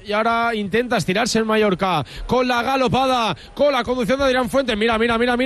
y ahora intenta estirarse el Mallorca con la galopada, con la conducción de Adrián Fuentes. Mira,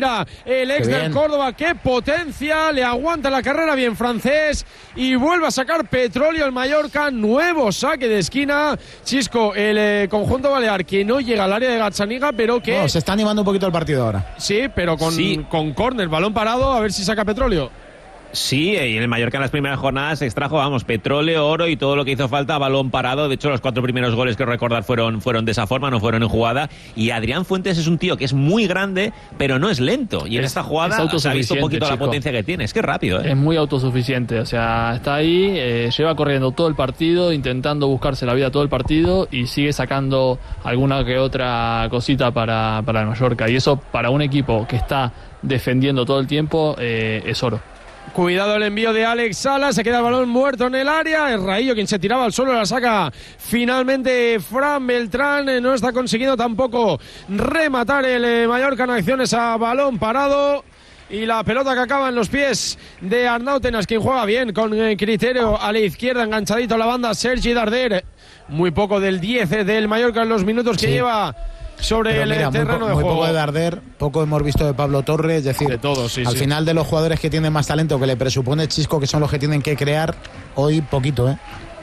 el ex del Córdoba, qué potencia, le aguanta la carrera bien francés y vuelve a sacar petróleo el Mallorca. Nuevo saque de esquina. Chisco, el conjunto balear que no llega al área de Gazzaniga, pero que... No, se está animando un poquito el partido ahora. Sí, pero con córner, balón parado, a ver si saca petróleo. Sí, y el Mallorca en las primeras jornadas extrajo, petróleo, oro y todo lo que hizo falta a balón parado. De hecho, los 4 primeros goles que recordar fueron de esa forma, no fueron en jugada. Y Adrián Fuentes es un tío que es muy grande, pero no es lento. Y en esta jugada se ha visto un poquito la potencia que tiene. Es que es rápido, ¿eh? Es muy autosuficiente, o sea, está ahí, lleva corriendo todo el partido, intentando buscarse la vida todo el partido y sigue sacando alguna que otra cosita para el Mallorca. Y eso, para un equipo que está defendiendo todo el tiempo, es oro. Cuidado el envío de Alex Sala, se queda el balón muerto en el área, es Raillo quien se tiraba al suelo, la saca finalmente Fran Beltrán, no está consiguiendo tampoco rematar el Mallorca en acciones a balón parado. Y la pelota que acaba en los pies de Arnau Tenas, quien juega bien con criterio a la izquierda, enganchadito a la banda Sergi Darder. Muy poco del 10 del Mallorca en los minutos que lleva sobre el terreno de juego. Muy poco de Darder, poco hemos visto de Pablo Torres, es decir, de todos, al final de los jugadores que tienen más talento, que le presupone Chisco, que son los que tienen que crear, hoy poquito, ¿eh?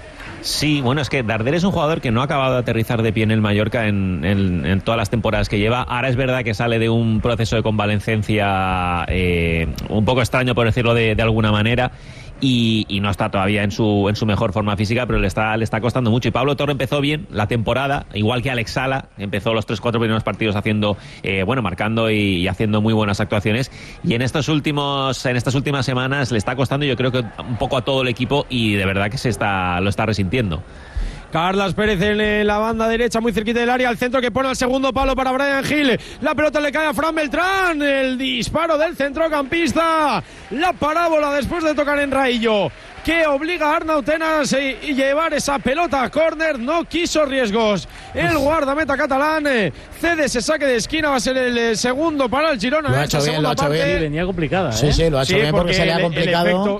Sí, bueno, es que Darder es un jugador que no ha acabado de aterrizar de pie en el Mallorca en todas las temporadas que lleva. Ahora es verdad que sale de un proceso de convalescencia un poco extraño, por decirlo de alguna manera. Y no está todavía en su mejor forma física, pero le está costando mucho. Y Pablo Torre empezó bien la temporada, igual que Alex Sala, empezó los 3-4 primeros partidos haciendo, marcando y haciendo muy buenas actuaciones. Y en estas últimas semanas le está costando, yo creo que un poco a todo el equipo, y de verdad que lo está resintiendo. Carlas Pérez en la banda derecha, muy cerquita del área, al centro, que pone al segundo palo para Brian Hill. La pelota le cae a Fran Beltrán, el disparo del centrocampista, la parábola después de tocar en Raillo, que obliga a Arnau Tenas y llevar esa pelota a córner. No quiso riesgos el guardameta catalán, cede ese saque de esquina, va a ser el segundo para el Girona. Lo ha hecho bien, venía complicada, Sí, lo ha hecho bien porque se le ha complicado.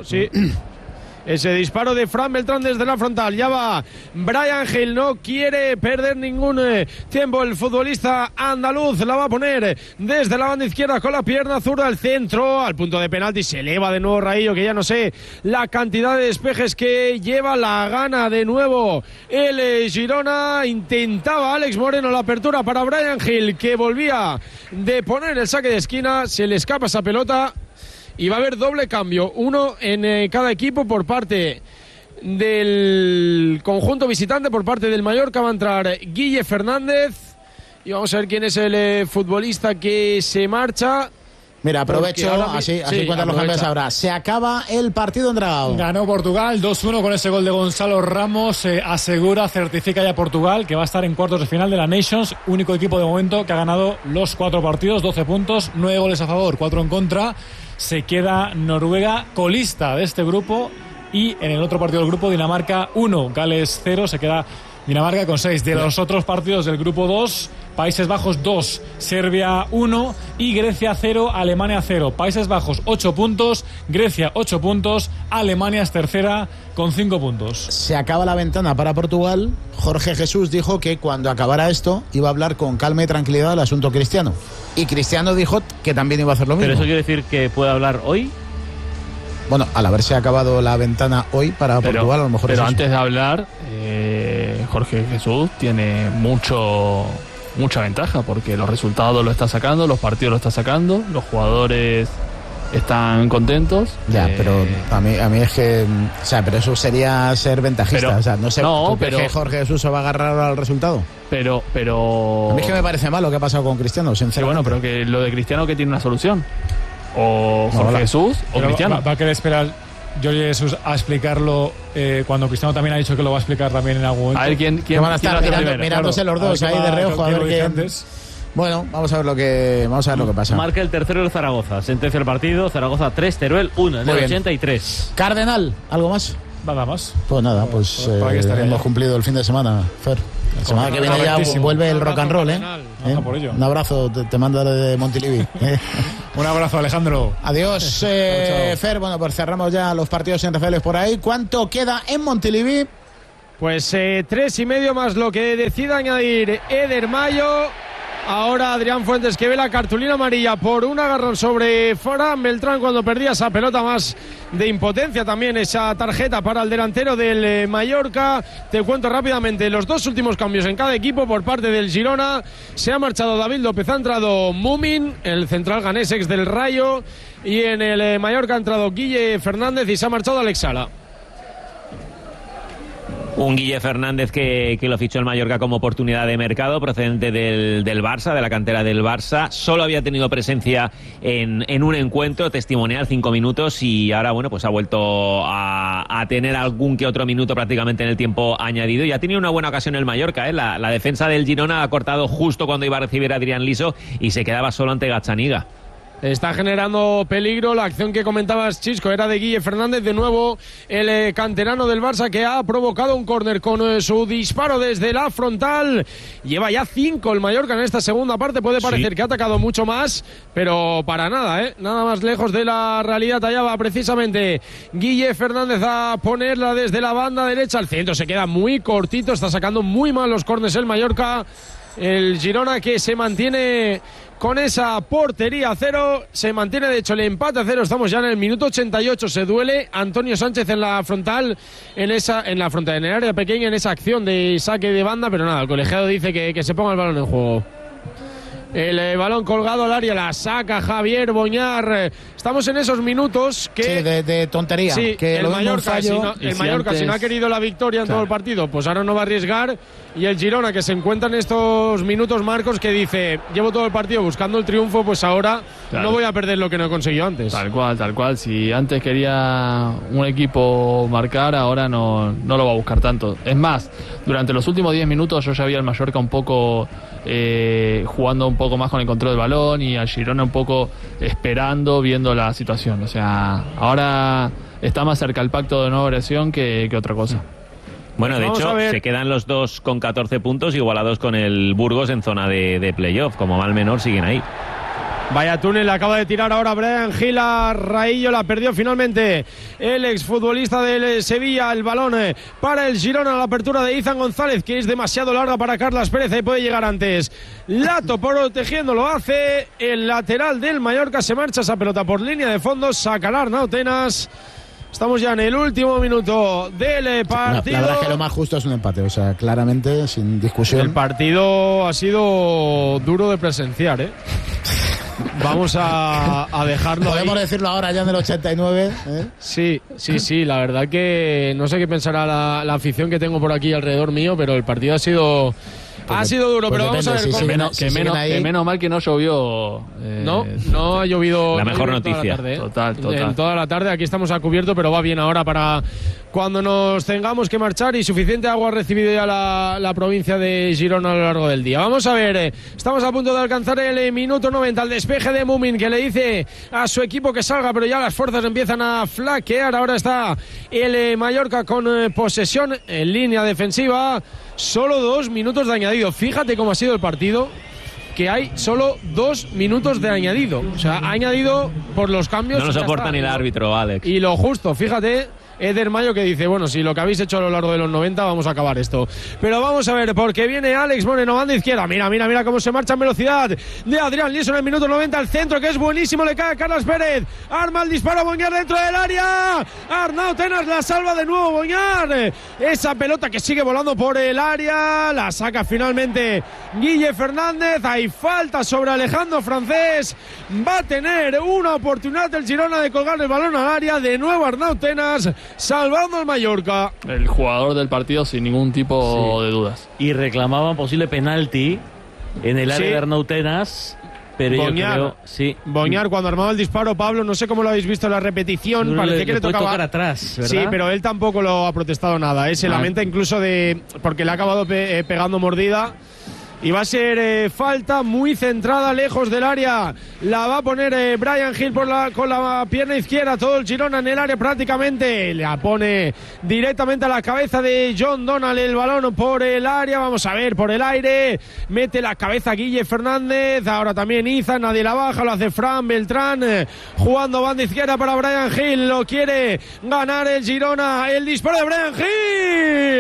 Ese disparo de Fran Beltrán desde la frontal. Ya va Brian Hill, no quiere perder ningún tiempo el futbolista andaluz. La va a poner desde la banda izquierda con la pierna zurda al centro, al punto de penalti. Se eleva de nuevo Raillo, que ya no sé la cantidad de despejes que lleva. La gana de nuevo el Girona. Intentaba Alex Moreno la apertura para Brian Hill, que volvía de poner el saque de esquina. Se le escapa esa pelota. Y va a haber doble cambio, uno en cada equipo por parte del conjunto visitante. Por parte del Mallorca va a entrar Guille Fernández y vamos a ver quién es el futbolista que se marcha. Mira, aprovecho, así cuentan los cambios ahora. Se acaba el partido en Dragao. Ganó Portugal 2-1 con ese gol de Gonzalo Ramos. Certifica ya Portugal, que va a estar en cuartos de final de la Nations. Único equipo de momento que ha ganado los 4 partidos, 12 puntos, 9 goles a favor, 4 en contra. Se queda Noruega colista de este grupo, y en el otro partido del grupo Dinamarca 1, Gales 0, se queda Dinamarca con 6. De los otros partidos del grupo 2, Países Bajos 2, Serbia 1 y Grecia 0, Alemania 0. Países Bajos 8 puntos, Grecia 8 puntos, Alemania es tercera con 5 puntos. Se acaba la ventana para Portugal. Jorge Jesús dijo que cuando acabara esto iba a hablar con calma y tranquilidad del asunto Cristiano. Y Cristiano dijo que también iba a hacer lo mismo. ¿Pero eso quiere decir que puede hablar hoy? Bueno, al haberse acabado la ventana hoy para Portugal, a lo mejor. Pero antes de hablar, Jorge Jesús tiene mucha ventaja, porque los resultados lo está sacando, los partidos lo está sacando, los jugadores están contentos. Ya, pero a mí es que, o sea, pero eso sería ser ventajista. Pero, o sea, no sé, no, pero que Jorge Jesús se va a agarrar al resultado. Pero a mí es que me parece mal lo que ha pasado con Cristiano, sinceramente. Bueno, pero que lo de Cristiano, que tiene una solución. O Jorge Jesús o Cristiano. Va a querer esperar Jorge Jesús a explicarlo cuando Cristiano también ha dicho que lo va a explicar también en algún momento. A ver quién van a estar mirándose los dos ahí de reojo, a ver qué. Bueno, vamos a ver lo que pasa. Marca el tercero el Zaragoza. Sentencia el partido. Zaragoza 3, Teruel 1, en el 83. Cardenal, ¿algo más? Nada más. Pues nada, pues hemos cumplido el fin de semana, Fer. La semana que viene ya vuelve el rock and roll, ¿eh? Un abrazo, te mando de Montilivi. Un abrazo, Alejandro. Adiós, Fer. Bueno, pues cerramos ya los partidos en RFL por ahí. ¿Cuánto queda en Montilivi? Pues 3,5 más lo que decida añadir Eder Mayo. Ahora Adrián Fuentes, que ve la cartulina amarilla por un agarrón sobre Fran Beltrán cuando perdía esa pelota, más de impotencia también esa tarjeta para el delantero del Mallorca. Te cuento rápidamente los 2 últimos cambios en cada equipo por parte del Girona. Se ha marchado David López, ha entrado Mumin, el central ganés ex del Rayo, y en el Mallorca ha entrado Guille Fernández y se ha marchado Alex Sala. Un Guille Fernández que lo fichó el Mallorca como oportunidad de mercado, procedente del Barça, de la cantera del Barça. Solo había tenido presencia en un encuentro testimonial, 5 minutos, y ahora, bueno, pues ha vuelto a tener algún que otro minuto prácticamente en el tiempo añadido. Y ha tenido una buena ocasión el Mallorca, ¿eh? La defensa del Girona ha cortado justo cuando iba a recibir a Adrián Liso y se quedaba solo ante Gazzaniga. Está generando peligro. La acción que comentabas, Chisco, era de Guille Fernández. De nuevo el canterano del Barça, que ha provocado un córner con su disparo desde la frontal. Lleva ya 5 el Mallorca en esta segunda parte. Puede parecer que ha atacado mucho más, pero para nada, nada más lejos de la realidad. Allá va precisamente Guille Fernández a ponerla desde la banda derecha. El centro se queda muy cortito. Está sacando muy mal los córners el Mallorca. El Girona, que se mantiene con esa portería a 0, se mantiene de hecho el empate a 0. Estamos ya en el minuto 88. Se duele Antonio Sánchez en la frontal, en el área pequeña, en esa acción de saque de banda, pero nada, el colegiado dice que se ponga el balón en juego. El balón colgado al área, la saca Javier Boñar. Estamos en esos minutos que... Sí, de tontería. Sí, que el Mallorca, si no ha querido la victoria en todo el partido, pues ahora no va a arriesgar. Y el Girona, que se encuentra en estos minutos, Marcos, que dice, llevo todo el partido buscando el triunfo, pues ahora no voy a perder lo que no he conseguido antes. Tal cual. Si antes quería un equipo marcar, ahora no lo va a buscar tanto. Es más, durante los últimos 10 minutos yo ya vi al Mallorca un poco... jugando un poco más con el control del balón, y al Girona un poco esperando, viendo la situación. O sea, ahora está más cerca el pacto de no agresión que otra cosa. Bueno, de hecho, se quedan los dos con 14 puntos, igualados con el Burgos en zona de playoff. Como mal menor, siguen ahí. Vaya túnel, acaba de tirar ahora Brian Gil a Raillo, la perdió finalmente el exfutbolista del Sevilla. El balón para el Girona, la apertura de Izan González, que es demasiado larga para Carlas Pérez y puede llegar antes. Lato protegiendo, lo hace el lateral del Mallorca, se marcha esa pelota por línea de fondo, sacará Arnau Tenas. Estamos ya en el último minuto del partido. La verdad es que lo más justo es un empate, o sea, claramente, sin discusión. El partido ha sido duro de presenciar, Vamos a dejarlo. Podemos ahí. decirlo ahora ya en el 89. Sí, la verdad que no sé qué pensará la afición que tengo por aquí alrededor mío, pero el partido ha sido duro, pero vamos a ver. Menos mal que no llovió. No ha llovido. La mejor noticia. Total. En toda la tarde aquí estamos a cubierto, pero va bien ahora para cuando nos tengamos que marchar, y suficiente agua ha recibido ya la provincia de Girona a lo largo del día. Vamos a ver, estamos a punto de alcanzar el minuto 90, el despeje de Mumin, que le dice a su equipo que salga, pero ya las fuerzas empiezan a flaquear. Ahora está el Mallorca con posesión en línea defensiva. Solo 2 minutos de añadido. Fíjate cómo ha sido el partido, que hay solo 2 minutos de añadido. O sea, ha añadido por los cambios. No lo soporta ni el árbitro, Alex. Y lo justo, fíjate, Eder Mayo, que dice, bueno, si lo que habéis hecho a lo largo de los 90, vamos a acabar esto. Pero vamos a ver, porque viene Alex Moreno, banda izquierda. Mira cómo se marcha en velocidad de Adrián Liso en el minuto 90. El centro, que es buenísimo, le cae a Carlas Pérez. Arma el disparo, Boñar dentro del área. Arnau Tenas la salva de nuevo, Boñar. Esa pelota que sigue volando por el área, la saca finalmente Guille Fernández. Hay falta sobre Alejandro Francés. Va a tener una oportunidad el Girona de colgar el balón al área. De nuevo Arnau Tenas, salvando al Mallorca. El jugador del partido sin ningún tipo de dudas. Y reclamaban posible penalti en el área de Arnau Tenas, pero Boñar, yo creo... Boñar, cuando armaba el disparo, Pablo, no sé cómo lo habéis visto en la repetición, parecía que le tocaba tocar atrás, ¿verdad? Sí, pero él tampoco lo ha protestado nada, se lamenta incluso porque le ha acabado pegando mordida. Y va a ser falta muy centrada, lejos del área. La va a poner Brian Gil con la pierna izquierda. Todo el Girona en el área prácticamente. La pone directamente a la cabeza de John Donald. El balón por el área. Vamos a ver, por el aire. Mete la cabeza Guille Fernández. Ahora también Iza. Nadie la baja. Lo hace Fran Beltrán. Jugando banda izquierda para Brian Gil. Lo quiere ganar el Girona. El disparo de Brian Gil.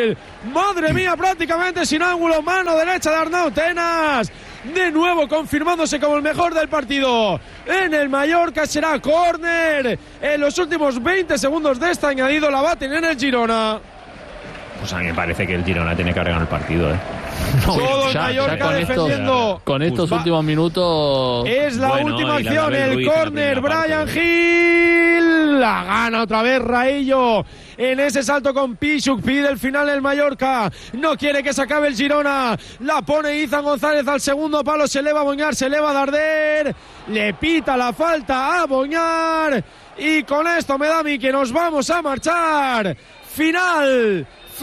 Madre mía, prácticamente sin ángulo, mano derecha de Arnau Tenas. De nuevo confirmándose como el mejor del partido. En el Mallorca será córner. En los últimos 20 segundos de este añadido la va a tener el Girona. Pues a mí me parece que el Girona tiene que haber ganado el partido, Todo el Mallorca defendiendo. Con estos últimos minutos. Es la última acción, el córner. Brian Gil. La gana otra vez Raillo. En ese salto con Pichuk, pide el final el Mallorca, no quiere que se acabe el Girona, la pone Izan González al segundo palo, se eleva a Boñar, se eleva a Darder, le pita la falta a Boñar, y con esto me da a mí que nos vamos a marchar. Final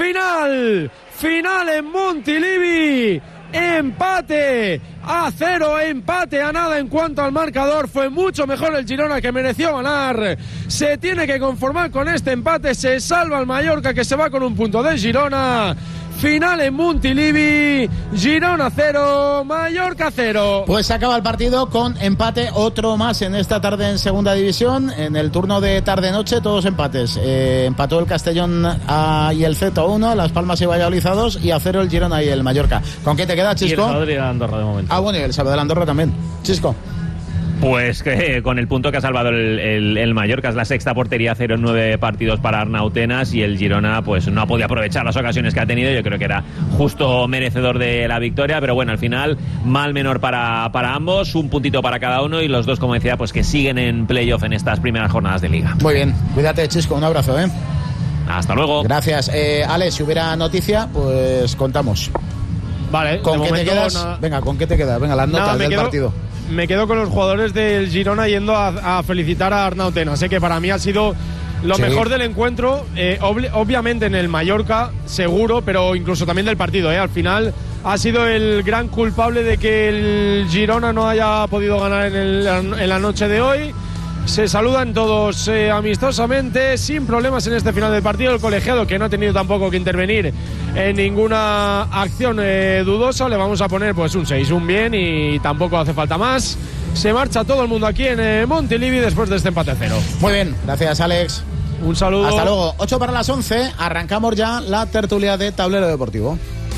en Montilivi. Empate a 0, empate a nada en cuanto al marcador. Fue mucho mejor el Girona, que mereció ganar. Se tiene que conformar con este empate. Se salva el Mallorca, que se va con un punto de Girona. Final en Montilivi, Girona 0, Mallorca 0. Pues se acaba el partido con empate, otro más en esta tarde en segunda división. En el turno de tarde-noche, todos empates. Empató el Castellón y el Z 1, Las Palmas y Valladolid a 2, y a 0 el Girona y el Mallorca. ¿Con qué te queda, Chisco? Y el Sabadell y la Andorra de momento. Ah, bueno, y el Sabadell de la Andorra también. Chisco. Pues que con el punto que ha salvado el Mallorca, es la sexta portería, 0 en 9 partidos para Arnau Tenas, y el Girona pues no ha podido aprovechar las ocasiones que ha tenido. Yo creo que era justo merecedor de la victoria, pero bueno, al final mal menor para ambos, un puntito para cada uno, y los dos, como decía, pues que siguen en playoff en estas primeras jornadas de Liga. Muy bien, cuídate, Chisco, un abrazo, Hasta luego. Gracias. Alex, si hubiera noticia, pues contamos. Vale, ¿Con qué te quedas? Venga, ¿con qué te quedas? Venga, las notas del partido. Me quedo con los jugadores del Girona yendo a felicitar a Arnau Tenas. Sé que para mí ha sido lo mejor del encuentro, obviamente en el Mallorca, seguro, pero incluso también del partido. Al final ha sido el gran culpable de que el Girona no haya podido ganar en la noche de hoy. Se saludan todos amistosamente, sin problemas en este final del partido. El colegiado, que no ha tenido tampoco que intervenir en ninguna acción dudosa, le vamos a poner pues un 6, un bien, y tampoco hace falta más. Se marcha todo el mundo aquí en Montilivi después de este empate a 0. Muy bien, gracias, Alex. Un saludo. Hasta luego. 8 para las 11, arrancamos ya la tertulia de Tablero Deportivo.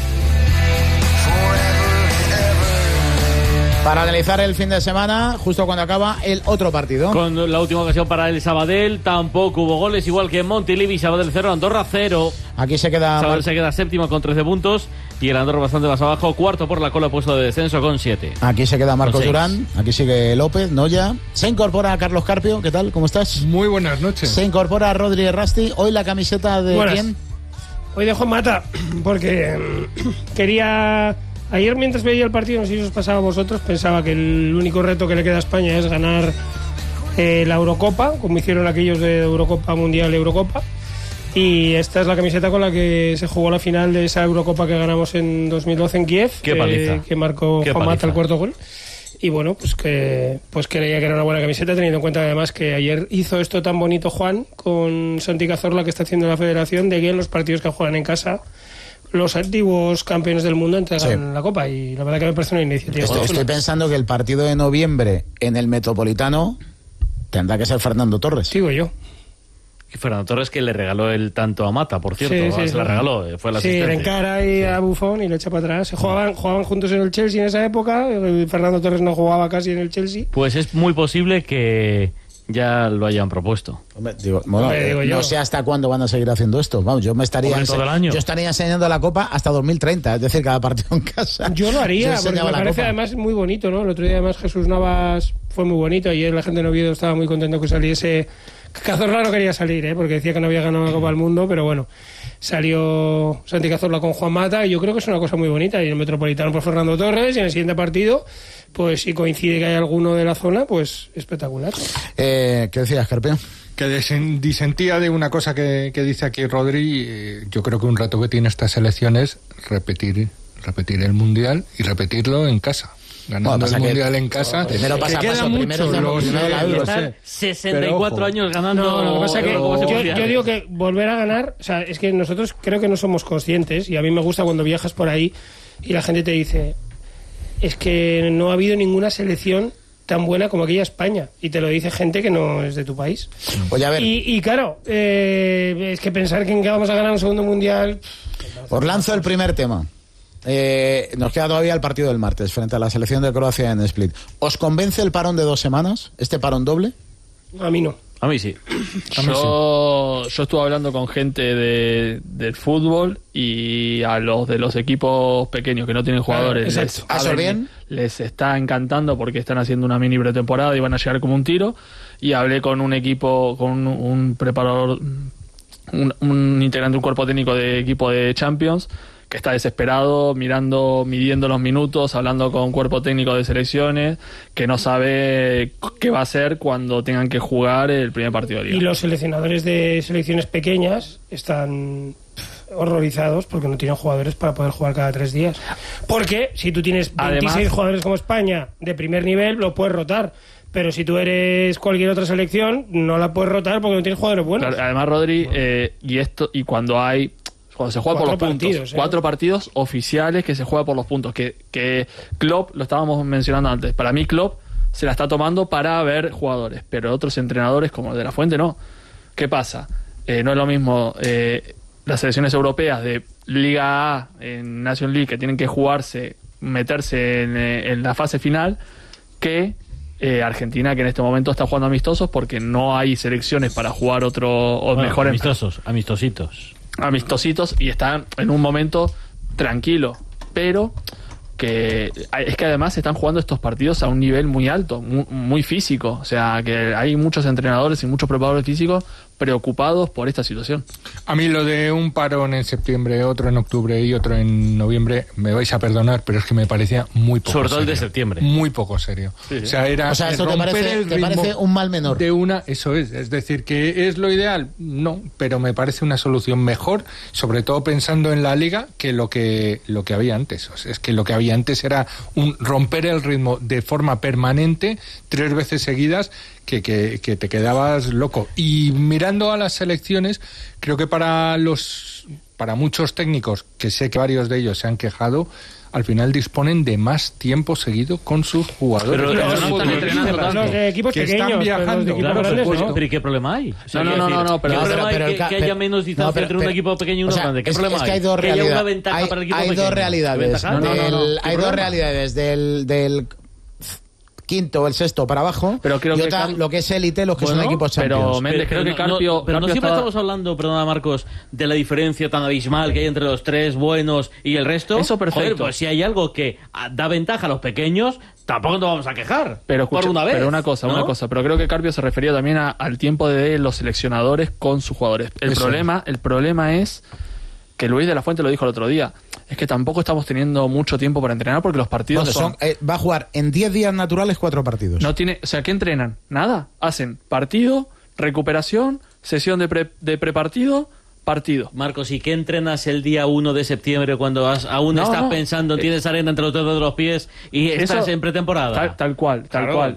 Para analizar el fin de semana, justo cuando acaba el otro partido. Con la última ocasión para el Sabadell, tampoco hubo goles, igual que en Montilivi, Sabadell 0, Andorra 0. Aquí se queda... Sabadell se queda séptimo con 13 puntos y el Andorra bastante más abajo, cuarto por la cola, puesto de descenso con 7. Aquí se queda Marcos Durán, aquí sigue López, Noya. Se incorpora Carlos Carpio, ¿qué tal? ¿Cómo estás? Muy buenas noches. Se incorpora Rodri Rasti. Hoy la camiseta de ¿quién? Hoy de Juan Mata, porque quería... Ayer, mientras veía el partido, no sé si os pasaba a vosotros, pensaba que el único reto que le queda a España es ganar la Eurocopa, como hicieron aquellos de Eurocopa Mundial y Eurocopa. Y esta es la camiseta con la que se jugó la final de esa Eurocopa que ganamos en 2012 en Kiev. Qué paliza. Que marcó Juan Mata el cuarto gol. Y bueno, pues creía que era una buena camiseta, teniendo en cuenta además que ayer hizo esto tan bonito Juan con Santi Cazorla, que está haciendo la federación, de que en los partidos que juegan en casa los antiguos campeones del mundo entregan la copa, y la verdad que me parece una iniciativa. Estoy pensando que el partido de noviembre en el Metropolitano tendrá que ser Fernando Torres. Sigo yo. Y Fernando Torres, que le regaló el tanto a Mata, por cierto. Se la regaló, fue la asistencia. Sí, le encara ahí a Buffon y le echa para atrás. Jugaban juntos en el Chelsea en esa época. Fernando Torres no jugaba casi en el Chelsea. Pues es muy posible que ya lo hayan propuesto. Hombre, no sé hasta cuándo van a seguir haciendo esto. Vamos, yo estaría enseñando la Copa hasta 2030, es decir, cada partido en casa. Yo lo haría, porque me parece además muy bonito, ¿no? El otro día además Jesús Navas fue muy bonito. Ayer la gente de Oviedo estaba muy contento que saliese. Cazorla no quería salir, porque decía que no había ganado la Copa del Mundo, pero bueno, salió Santi Cazorla con Juan Mata, y yo creo que es una cosa muy bonita. Y el Metropolitano por Fernando Torres, y en el siguiente partido, pues si coincide que hay alguno de la zona, pues espectacular. ¿Qué decías, Carpio? Que disentía de una cosa que dice aquí Rodri. Yo creo que un reto que tiene esta selección es repetir el Mundial y repetirlo en casa. Ganando el Mundial en casa. Primero pasa que paso, primero la Euro. 64 años ganando. No, lo que pasa es que yo digo que volver a ganar, o sea, es que nosotros creo que no somos conscientes, y a mí me gusta cuando viajas por ahí y la gente te dice, es que no ha habido ninguna selección tan buena como aquella España, y te lo dice gente que no es de tu país. Oye, a ver. Y claro, es que pensar que vamos a ganar un segundo Mundial... Os lanzo el primer tema. Nos queda todavía el partido del martes frente a la selección de Croacia en Split. ¿Os convence el parón de 2 semanas? ¿Este parón doble? A mí no. A mí sí. Yo estuve hablando con gente del fútbol y a los de los equipos pequeños que no tienen jugadores les está encantando porque están haciendo una mini pretemporada y van a llegar como un tiro. Y hablé con un equipo, con un preparador, un integrante de un cuerpo técnico de equipo de Champions, que está desesperado, midiendo los minutos, hablando con cuerpo técnico de selecciones, que no sabe qué va a hacer cuando tengan que jugar el primer partido de liga. Y los seleccionadores de selecciones pequeñas están horrorizados porque no tienen jugadores para poder jugar cada 3 días. Porque si tú tienes 26 jugadores como España de primer nivel, lo puedes rotar. Pero si tú eres cualquier otra selección, no la puedes rotar porque no tienes jugadores buenos. Claro, además, Rodri, cuando se juega por los puntos, 4 partidos oficiales que se juega por los puntos, que Klopp, lo estábamos mencionando antes, para mí Klopp se la está tomando para ver jugadores, pero otros entrenadores como el de La Fuente no. ¿Qué pasa? No es lo mismo las selecciones europeas de Liga A en National League que tienen que meterse en la fase final, que Argentina, que en este momento está jugando amistosos porque no hay selecciones para jugar amistositos y están en un momento tranquilo, pero que es que además están jugando estos partidos a un nivel muy alto, muy físico, o sea que hay muchos entrenadores y muchos preparadores físicos preocupados por esta situación. A mí lo de un parón en septiembre, otro en octubre y otro en noviembre, me vais a perdonar, pero es que me parecía muy poco sobre todo serio. el de septiembre. Muy poco serio. Sí. O sea, ¿esto te parece un mal menor? Eso es decir, que es lo ideal, no, pero me parece una solución mejor, sobre todo pensando en la liga, que lo que había antes. O sea, es que lo que había antes era romper el ritmo de forma permanente, 3 veces seguidas, que te quedabas loco. Y mirando a las selecciones, creo que para muchos técnicos, que sé que varios de ellos se han quejado, al final disponen de más tiempo seguido con sus jugadores. Pero no están entrenando tanto. Los equipos que pequeños, están viajando. Claro, grandes, pues, ¿no? pero ¿y qué problema hay? O sea, No, ¿qué problema hay que haya menos distancia entre un equipo pequeño y uno grande? ¿Qué problema hay? Es que hay dos que haya realidades. una ventaja para el equipo pequeño. Hay dos realidades. Hay dos realidades del quinto o el sexto para abajo, pero creo y que otra, lo que es élite, los que son equipos Champions. Pero Méndez, creo que Carpio... Pero no siempre estamos hablando, perdona Marcos, de la diferencia tan abismal que hay entre los 3 buenos y el resto. Eso perfecto. Joder, pues si hay algo que da ventaja a los pequeños, tampoco nos vamos a quejar. Pero escucha, por una vez. Pero una cosa, pero creo que Carpio se refería también al tiempo de los seleccionadores con sus jugadores. El problema es que Luis de la Fuente lo dijo el otro día. Es que tampoco estamos teniendo mucho tiempo para entrenar porque los partidos va a jugar en 10 días naturales 4 partidos. O sea, ¿qué entrenan? Nada. Hacen partido, recuperación, sesión de prepartido, partido. Marcos, ¿y qué entrenas el día 1 de septiembre cuando aún estás pensando, tienes arena entre los dedos de los pies y estás en pretemporada? Tal cual.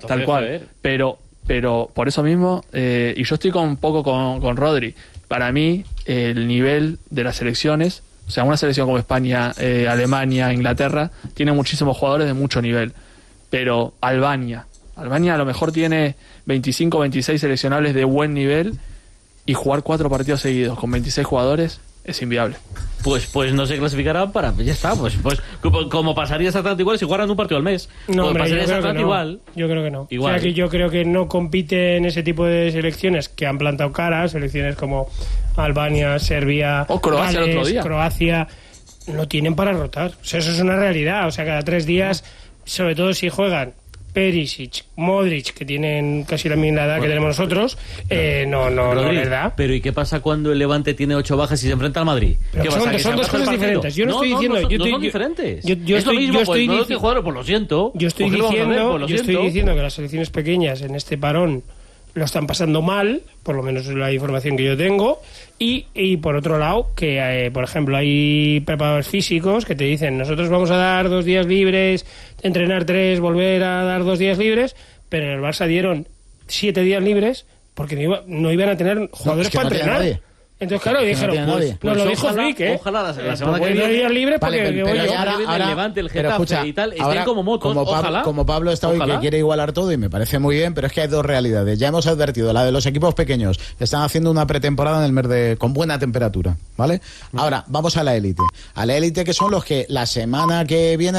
Pero por eso mismo, y yo estoy un poco con Rodri, para mí el nivel de las selecciones, o sea, una selección como España, Alemania, Inglaterra, tiene muchísimos jugadores de mucho nivel. Pero Albania a lo mejor tiene 25, 26 seleccionables de buen nivel y jugar 4 partidos seguidos con 26 jugadores es inviable. Pues no se clasificarán para... Ya está, pues como pasaría exactamente igual si jugaran un partido al mes. No, hombre, pasaría yo creo que no. Igual. Yo creo que no. Igual. O sea, que yo creo que no compiten ese tipo de selecciones que han plantado cara, selecciones como Albania, Serbia, o Croacia, Gales, el otro día. Croacia, no tienen para rotar. O sea, eso es una realidad. O sea, cada 3 días, sobre todo si juegan Perisic, Modric, que tienen casi la misma edad que tenemos nosotros, no les da. Pero ¿y qué pasa cuando el Levante tiene 8 bajas y se enfrenta al Madrid? Pero son dos cosas diferentes. Yo no estoy diciendo... No son diferentes. Yo es lo mismo, estoy no tiene jugadores, pues lo siento. Yo estoy diciendo que las selecciones pequeñas en este parón lo están pasando mal, por lo menos es la información que yo tengo, y por otro lado, que por ejemplo hay preparadores físicos que te dicen, nosotros vamos a dar 2 días libres, entrenar 3, volver a dar 2 días libres, pero en el Barça dieron 7 días libres porque no iban a tener jugadores para entrenar. Entonces, claro, dijeron, nos lo dijo Flick, ¿eh? Ojalá la semana que viene. Días libres porque el Levante, el Getafe y tal, estén como motos, ojalá. Como Pablo está hoy, que quiere igualar todo, y me parece muy bien, pero es que hay dos realidades. Ya hemos advertido, la de los equipos pequeños, que están haciendo una pretemporada en el mes con buena temperatura, ¿vale? Ahora, vamos a la élite. A la élite, que son los que la semana que viene